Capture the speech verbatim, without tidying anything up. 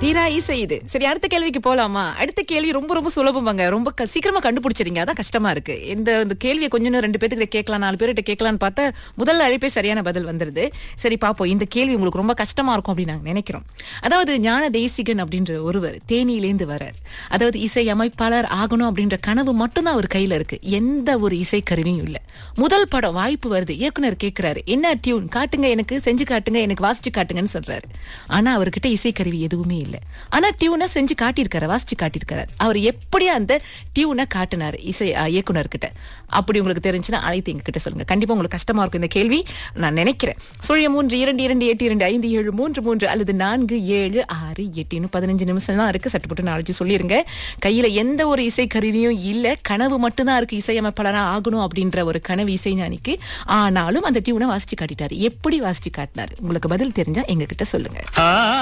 தீரா இசை இது. சரி, அடுத்த கேள்விக்கு போலாமா? அடுத்த கேள்வி ரொம்ப ரொம்ப சுலபமாங்க. ரொம்ப க- சீக்கிரமா கண்டுபிடிச்சிருங்க. அதான் கஷ்டமா இருக்கு. இந்த இந்த கேள்வியை கொஞ்சம் இன்னும் ரெண்டு பேர்கிட்ட கேட்கலாம், நாலு பேர்கிட்ட கேட்கலாம்னு பார்த்தா முதல்ல அழைப்பே சரியான பதில் வந்துருது. சரி பாப்போம். இந்த கேள்வி உங்களுக்கு ரொம்ப கஷ்டமா இருக்கும் அப்படின்னு நாங்க நினைக்கிறோம். அதாவது ஞான தேசிகன் அப்படின்ற ஒருவர் தேனியிலேந்து வரார். அதாவது இசை அமைப்பாளர் ஆகணும் அப்படின்ற கனவு மட்டும்தான் அவர் கையில இருக்கு. எந்த ஒரு இசை கருவியும் இல்ல. முதல் படம் வாய்ப்பு வருது. இயக்குனர் கேட்கிறாரு, என்ன டியூன் காட்டுங்க, எனக்கு செஞ்சு காட்டுங்க, எனக்கு வாசிச்சு காட்டுங்கன்னு சொல்றாரு. ஆனா அவர்கிட்ட இசை கருவி எதுவுமே இல்ல. ஆனா டியூனை செஞ்சு காட்டியிருக்காரு, வாசிச்சு காட்டியிருக்காரு. அவர் எப்படி அந்த டியூனை காட்டினாரு இசை அஹ், இயக்குனர்கிட்ட? அப்படி உங்களுக்கு தெரிஞ்சுன்னா அழைத்து எங்க கிட்ட சொல்லுங்க. கண்டிப்பா உங்களுக்கு கஷ்டமா இருக்கும் இந்த கேள்வி, நான் நினைக்கிறேன். சுழிய மூன்று இரண்டு இரண்டு எட்டு இரண்டு ஐந்து ஏழு மூன்று மூன்று அல்லது நான்கு ஏழு ஆறு எட்டு இன்னும் பதினஞ்சு நிமிஷம் தான் இருக்கு. சட்டுப்பட்டு நாளைக்கு சொல்லிருங்க. கையில எந்த ஒரு இசை கருவியும் இல்ல, கனவு மட்டும்தான் இருக்கு இசையமைப்பாளரா ஆகணும் அப்படின்ற ஒரு கனவு இசைஞானிக்கு. ஆனாலும் அந்த டியூனை வாசிச்சு காட்டிட்டாரு. எப்படி வாசிச்சு காட்டினாரு? உங்களுக்கு பதில் தெரிஞ்சா எங்க கிட்ட சொல்லுங்க.